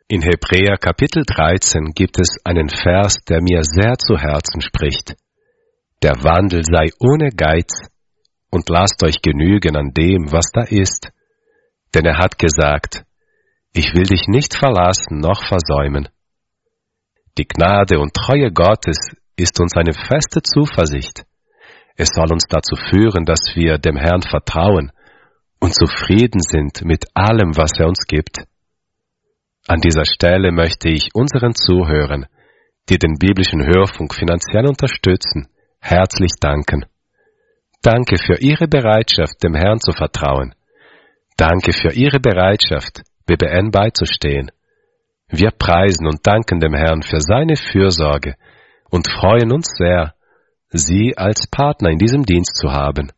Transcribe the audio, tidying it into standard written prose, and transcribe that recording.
In Hebräer Kapitel 13 gibt es einen Vers, der mir sehr zu Herzen spricht. Der Wandel sei ohne Geiz und lasst euch genügen an dem, was da ist. Denn er hat gesagt, ich will dich nicht verlassen noch versäumen. Die Gnade und Treue Gottes ist uns eine feste Zuversicht. Es soll uns dazu führen, dass wir dem Herrn vertrauen und zufrieden sind mit allem, was er uns gibt. An dieser Stelle möchte ich unseren Zuhörern, die den biblischen Hörfunk finanziell unterstützen, herzlich danken. Danke für Ihre Bereitschaft, dem Herrn zu vertrauen. Danke für Ihre Bereitschaft, BBN beizustehen. Wir preisen und danken dem Herrn für seine Fürsorge und freuen uns sehr, Sie als Partner in diesem Dienst zu haben.